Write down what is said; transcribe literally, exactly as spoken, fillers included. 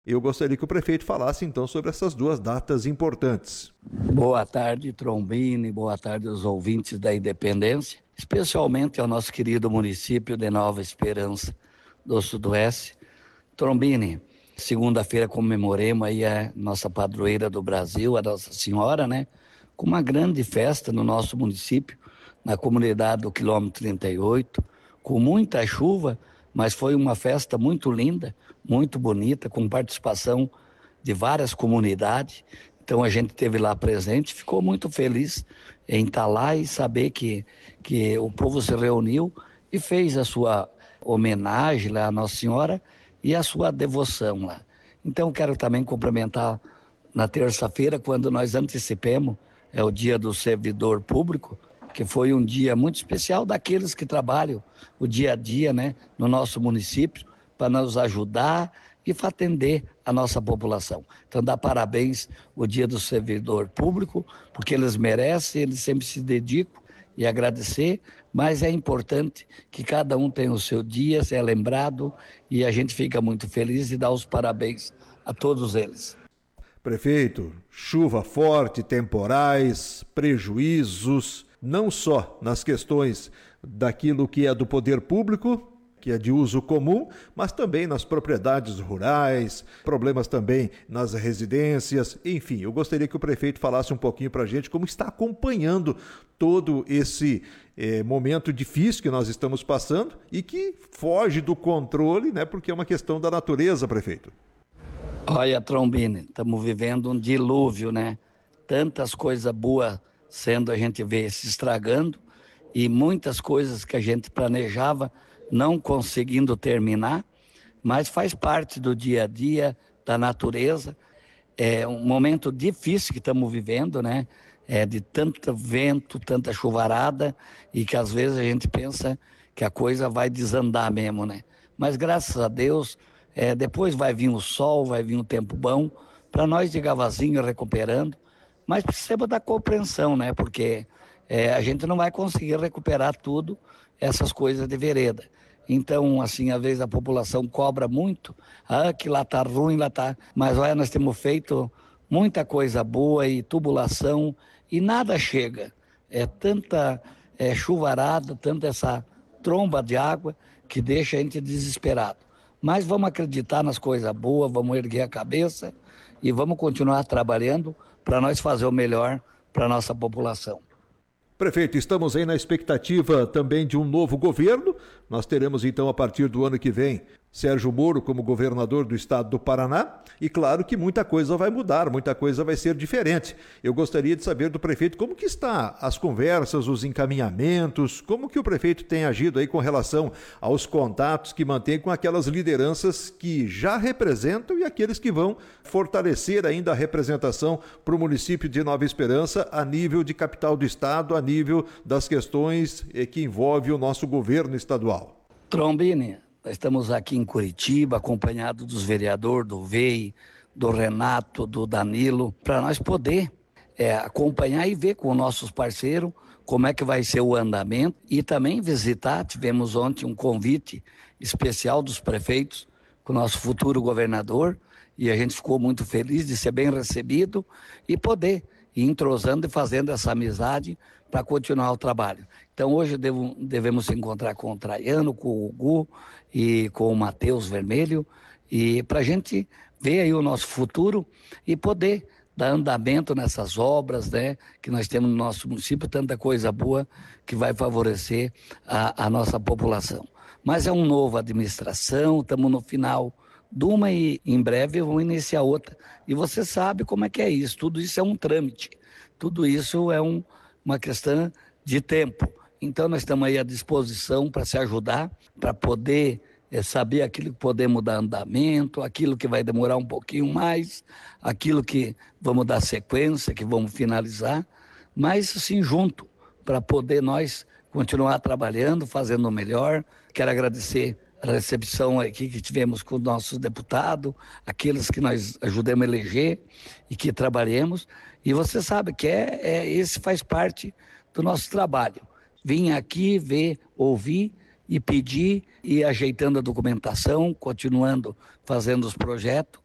Eu gostaria que o prefeito falasse então sobre essas duas datas importantes. Boa tarde, Trombini, boa tarde aos ouvintes da Independência, especialmente ao nosso querido município de Nova Esperança do Sudoeste. Trombini, segunda-feira comemoremos aí a nossa padroeira do Brasil, a Nossa Senhora, né? Com uma grande festa no nosso município, na comunidade do quilômetro trinta e oito, com muita chuva, mas foi uma festa muito linda, muito bonita, com participação de várias comunidades. Então a gente esteve lá presente, ficou muito feliz em estar lá e saber que, que o povo se reuniu e fez a sua homenagem lá à Nossa Senhora e a sua devoção lá. Então quero também cumprimentar na terça-feira, quando nós antecipemos, é o dia do servidor público, que foi um dia muito especial daqueles que trabalham o dia a dia, né, no nosso município, para nos ajudar e para atender a nossa população. Então, dar parabéns o dia do servidor público, porque eles merecem, eles sempre se dedicam, e agradecer, mas é importante que cada um tenha o seu dia, seja lembrado, e a gente fica muito feliz e dá os parabéns a todos eles. Prefeito, chuva forte, temporais, prejuízos, não só nas questões daquilo que é do poder público, que é de uso comum, mas também nas propriedades rurais, problemas também nas residências, enfim, eu gostaria que o prefeito falasse um pouquinho para a gente como está acompanhando todo esse eh, momento difícil que nós estamos passando e que foge do controle, né, porque é uma questão da natureza, prefeito. Olha, Trombini, estamos vivendo um dilúvio, né? Tantas coisas boas sendo a gente vê se estragando e muitas coisas que a gente planejava não conseguindo terminar, mas faz parte do dia a dia, da natureza. É um momento difícil que estamos vivendo, né? É de tanto vento, tanta chuvarada, e que às vezes a gente pensa que a coisa vai desandar mesmo, né? Mas graças a Deus, é, depois vai vir o sol, vai vir um tempo bom, para nós devagarzinho recuperando, mas precisamos da compreensão, né? Porque é, a gente não vai conseguir recuperar tudo essas coisas de vereda. Então, assim, às vezes a população cobra muito, ah, que lá tá ruim, lá tá... Mas olha, nós temos feito muita coisa boa e tubulação e nada chega. É tanta é, chuvarada, tanta essa tromba de água que deixa a gente desesperado. Mas vamos acreditar nas coisas boas, vamos erguer a cabeça e vamos continuar trabalhando para nós fazer o melhor para a nossa população. Prefeito, estamos aí na expectativa também de um novo governo. Nós teremos então a partir do ano que vem Sérgio Moro como governador do estado do Paraná e claro que muita coisa vai mudar, muita coisa vai ser diferente. Eu gostaria de saber do prefeito como que está as conversas, os encaminhamentos, como que o prefeito tem agido aí com relação aos contatos que mantém com aquelas lideranças que já representam e aqueles que vão fortalecer ainda a representação para o município de Nova Esperança a nível de capital do estado, a nível das questões que envolvem o nosso governo estadual. Trombini, nós estamos aqui em Curitiba, acompanhado dos vereadores, do V E I, do Renato, do Danilo, para nós poder é, acompanhar e ver com os nossos parceiros como é que vai ser o andamento e também visitar. Tivemos ontem um convite especial dos prefeitos com o nosso futuro governador e a gente ficou muito feliz de ser bem recebido e poder ir entrosando e fazendo essa amizade para continuar o trabalho. Então hoje devo, devemos se encontrar com o Traiano, com o Hugo e com o Matheus Vermelho, e para a gente ver aí o nosso futuro e poder dar andamento nessas obras, né, que nós temos no nosso município, tanta coisa boa que vai favorecer a, a nossa população. Mas é uma nova administração, estamos no final de uma e em breve vamos iniciar outra. E você sabe como é que é isso, tudo isso é um trâmite, tudo isso é um, uma questão de tempo. Então nós estamos aí à disposição para se ajudar, para poder é, saber aquilo que podemos dar andamento, aquilo que vai demorar um pouquinho mais, aquilo que vamos dar sequência, que vamos finalizar, mas assim junto, para poder nós continuar trabalhando, fazendo o melhor. Quero agradecer a recepção aqui que tivemos com o nosso deputado, aqueles que nós ajudamos a eleger e que trabalhemos. E você sabe que é, é, esse faz parte do nosso trabalho. Vim aqui ver, ouvir e pedir e ajeitando a documentação, continuando fazendo os projetos